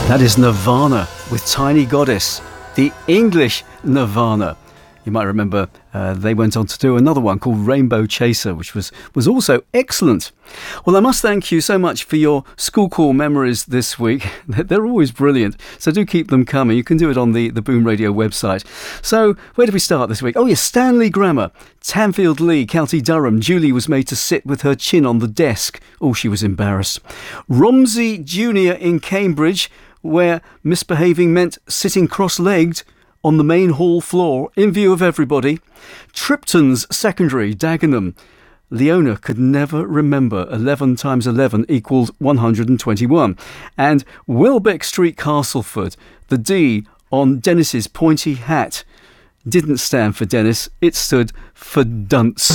That is Nirvana with Tiny Goddess, the English Nirvana. You might remember they went on to do another one called Rainbow Chaser, which was also excellent. Well, I must thank you so much for your school call memories this week. They're always brilliant, so do keep them coming. You can do it on the Boom Radio website. So, where did we start this week? Oh yes, Stanley Grammar, Tanfield Lee, County Durham. Julie was made to sit with her chin on the desk. Oh, she was embarrassed. Romsey Junior in Cambridge, where misbehaving meant sitting cross-legged on the main hall floor in view of everybody. Tripton's Secondary, Dagenham. Leona could never remember 11 times 11 equals 121. And Welbeck Street, Castleford, the D on Dennis's pointy hat didn't stand for Dennis, it stood for dunce.